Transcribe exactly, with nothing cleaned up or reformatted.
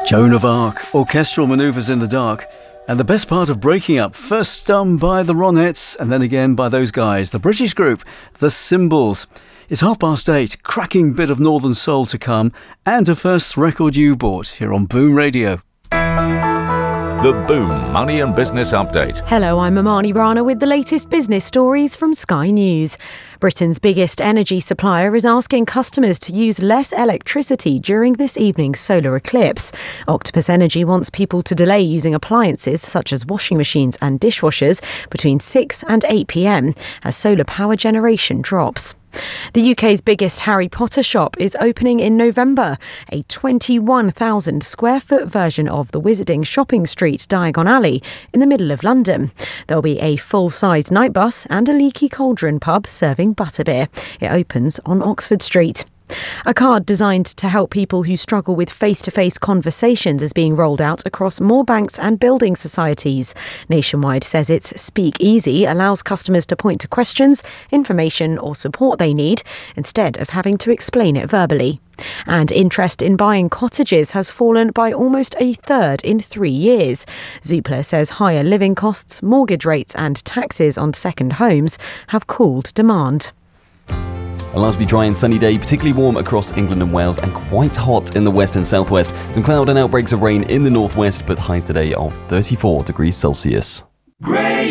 Joan of Arc, orchestral manoeuvres in the dark. And the best part of breaking up, first done by the Ronettes and then again by those guys, the British group, The Symbols. It's half past eight, cracking bit of Northern Soul to come, and a first record you bought here on Boom Radio. The Boom Money and Business Update. Hello, I'm Amani Rana with the latest business stories from Sky News. Britain's biggest energy supplier is asking customers to use less electricity during this evening's solar eclipse. Octopus Energy wants people to delay using appliances such as washing machines and dishwashers between six and eight p.m. as solar power generation drops. The U K's biggest Harry Potter shop is opening in November, a twenty-one thousand square foot version of the Wizarding Shopping Street Diagon Alley in the middle of London. There'll be a full-sized night bus and a Leaky Cauldron pub serving butterbeer. It opens on Oxford Street. A card designed to help people who struggle with face-to-face conversations is being rolled out across more banks and building societies. Nationwide says its Speak Easy allows customers to point to questions, information or support they need instead of having to explain it verbally. And interest in buying cottages has fallen by almost a third in three years. Zoopla says higher living costs, mortgage rates and taxes on second homes have cooled demand. A largely dry and sunny day, particularly warm across England and Wales and quite hot in the west and southwest. Some cloud and outbreaks of rain in the northwest, but highs today of thirty-four degrees Celsius. Great.